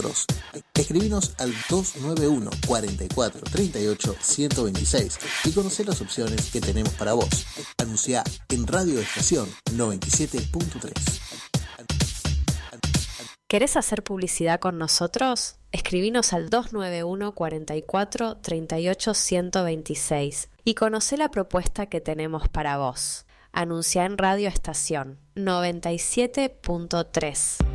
Escribinos al 291 44 38 126 y conocer las opciones que tenemos para vos. Anunciá en Radio Estación 97.3. ¿Querés hacer publicidad con nosotros? Escribinos al 291 44 38 126 y conocé la propuesta que tenemos para vos. Anunciá en Radio Estación 97.3.